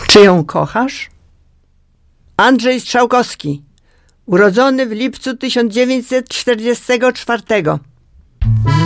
Czy ją kochasz? Andrzej Strzałkowski, urodzony w lipcu 1944,